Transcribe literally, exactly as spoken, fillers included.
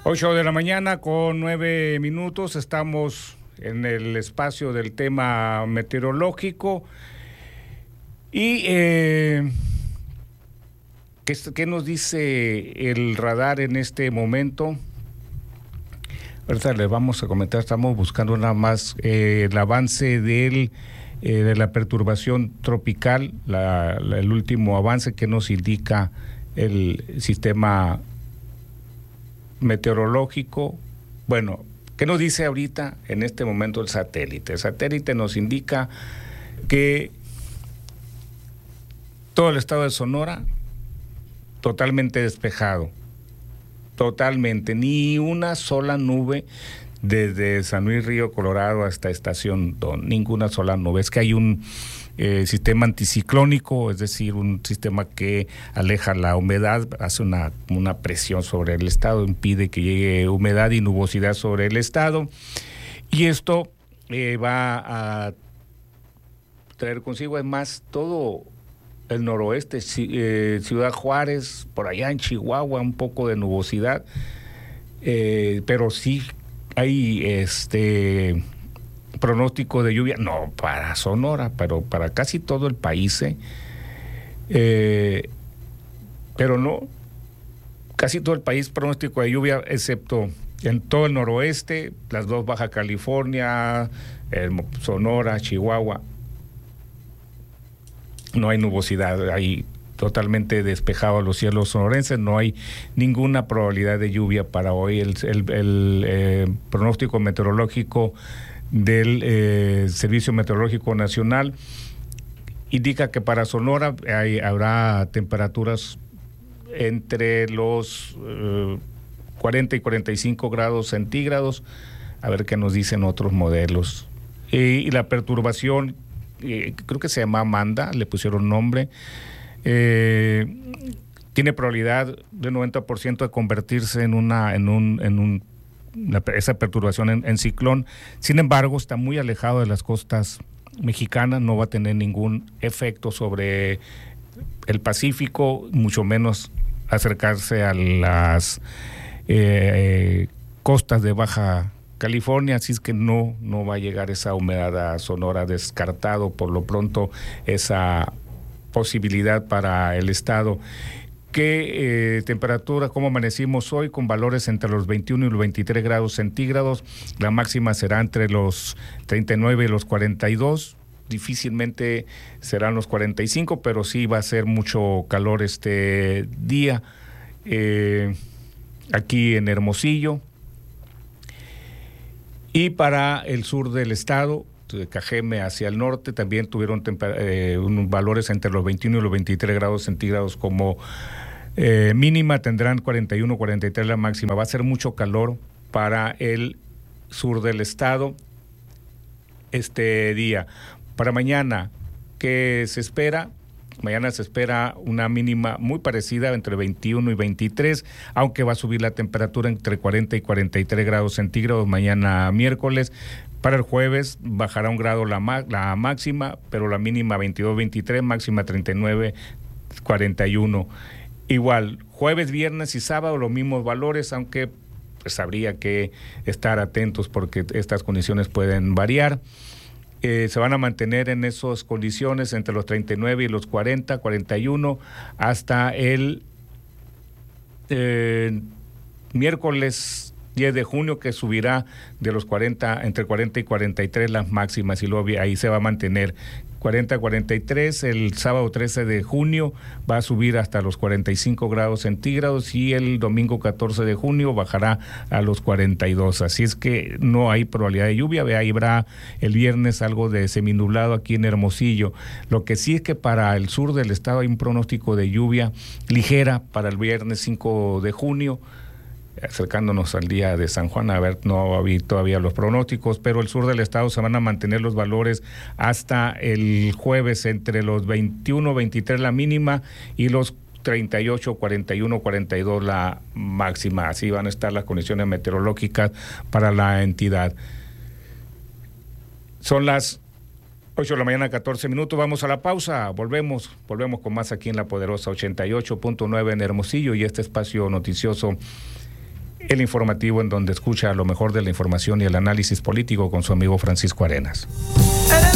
Ocho de la mañana con nueve minutos, estamos en el espacio del tema meteorológico y eh, ¿qué, ¿qué nos dice el radar en este momento? Ahorita les vamos a comentar, estamos buscando nada más eh, el avance del, eh, de la perturbación tropical, la, la, el último avance que nos indica el sistema meteorológico. Bueno, ¿qué nos dice ahorita en este momento el satélite? El satélite nos indica que todo el estado de Sonora totalmente despejado, totalmente, ni una sola nube desde San Luis Río Colorado hasta Estación Don, ninguna sola nube. Es que hay un eh, sistema anticiclónico, es decir, un sistema que aleja la humedad, hace una, una presión sobre el estado, impide que llegue humedad y nubosidad sobre el estado, y esto eh, va a traer consigo además todo el noroeste, eh, Ciudad Juárez, por allá en Chihuahua, un poco de nubosidad, eh, pero sí hay este pronóstico de lluvia, no para Sonora, pero para casi todo el país, ¿eh? Eh, pero no, casi todo el país pronóstico de lluvia, excepto en todo el noroeste, las dos Baja California, el Sonora, Chihuahua. No hay nubosidad, hay totalmente despejado los cielos sonorenses, no hay ninguna probabilidad de lluvia para hoy. El, el, el eh, pronóstico meteorológico del eh, Servicio Meteorológico Nacional indica que para Sonora hay, habrá temperaturas entre los eh, cuarenta y cuarenta y cinco grados centígrados, a ver qué nos dicen otros modelos. Y, y la perturbación, eh, creo que se llama Amanda, le pusieron nombre, eh, tiene probabilidad de noventa por ciento de convertirse en una en un en un la, esa perturbación en, en ciclón. Sin embargo, está muy alejado de las costas mexicanas, no va a tener ningún efecto sobre el Pacífico, mucho menos acercarse a las eh, costas de Baja California, así es que no, no va a llegar esa humedad a Sonora, descartado por lo pronto esa posibilidad para el estado. ¿Qué eh, temperatura, cómo amanecimos hoy? Con valores entre los veintiuno y los veintitrés grados centígrados, la máxima será entre los treinta y nueve y los cuarenta y dos, difícilmente serán los cuarenta y cinco, pero sí va a ser mucho calor este día, eh, aquí en Hermosillo. Y para el sur del estado, de Cajeme hacia el norte, también tuvieron eh, unos valores entre los veintiuno y los veintitrés grados centígrados como eh, mínima, tendrán cuarenta y uno, cuarenta y tres la máxima. Va a ser mucho calor para el sur del estado este día. Para mañana, ¿qué se espera? Mañana se espera una mínima muy parecida entre veintiuno y veintitrés, aunque va a subir la temperatura entre cuarenta y cuarenta y tres grados centígrados mañana miércoles. Para el jueves bajará un grado la, la máxima, pero la mínima veintidós, veintitrés, máxima treinta y nueve, cuarenta y uno. Igual, jueves, viernes y sábado los mismos valores, aunque pues habría que estar atentos porque estas condiciones pueden variar. Eh, se van a mantener en esas condiciones entre los treinta y nueve y los cuarenta, cuarenta y uno hasta el eh, miércoles diez de junio, que subirá de los cuarenta, entre cuarenta y cuarenta y tres las máximas, y luego ahí se va a mantener cuarenta, cuarenta y tres. El sábado trece de junio va a subir hasta los cuarenta y cinco grados centígrados y el domingo catorce de junio bajará a los cuarenta y dos. Así es que no hay probabilidad de lluvia. Ahí habrá el viernes algo de seminublado aquí en Hermosillo. Lo que sí es que para el sur del estado hay un pronóstico de lluvia ligera para el viernes cinco de junio. Acercándonos al día de San Juan, a ver, no vi todavía los pronósticos, pero el sur del estado se van a mantener los valores hasta el jueves entre los veintiuno, veintitrés la mínima y los treinta y ocho, cuarenta y uno, cuarenta y dos la máxima. Así van a estar las condiciones meteorológicas para la entidad. Son las ocho de la mañana, catorce minutos, vamos a la pausa, volvemos, volvemos con más aquí en La Poderosa ochenta y ocho punto nueve en Hermosillo y este espacio noticioso el informativo en donde escucha lo mejor de la información y el análisis político con su amigo Francisco Arenas.